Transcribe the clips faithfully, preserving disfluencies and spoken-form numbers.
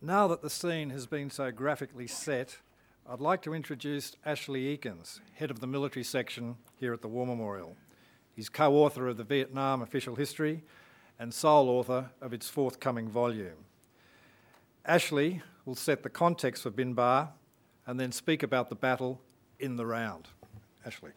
Now that the scene has been so graphically set, I'd like to introduce Ashley Ekins, head of the military section here at the War Memorial. He's co-author of the Vietnam Official History and sole author of its forthcoming volume. Ashley will set the context for Bin Ba and then speak about the battle in the round. Ashley.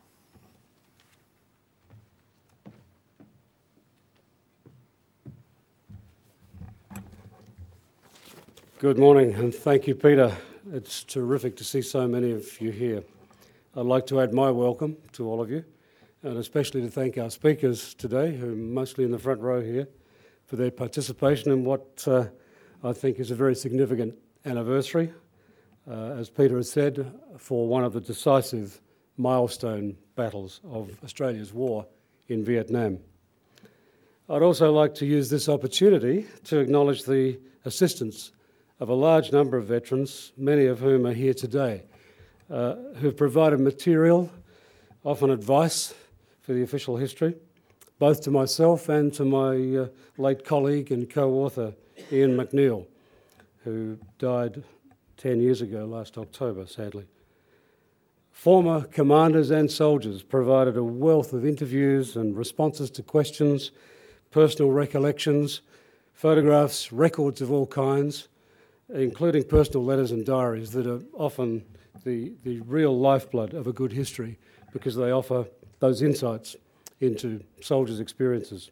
Good morning, and thank you, Peter. It's terrific to see so many of you here. I'd like to add my welcome to all of you, and especially to thank our speakers today, who are mostly in the front row here, for their participation in what uh, I think is a very significant anniversary, uh, as Peter has said, for one of the decisive milestone battles of Australia's war in Vietnam. I'd also like to use this opportunity to acknowledge the assistance of a large number of veterans, many of whom are here today, uh, who've provided material, often advice, for the official history, both to myself and to my uh, late colleague and co-author, Ian McNeill, who died ten years ago last October, sadly. Former commanders and soldiers provided a wealth of interviews and responses to questions, personal recollections, photographs, records of all kinds, including personal letters and diaries that are often the, the real lifeblood of a good history because they offer those insights into soldiers' experiences.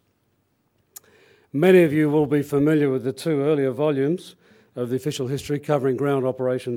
Many of you will be familiar with the two earlier volumes of the official history covering ground operations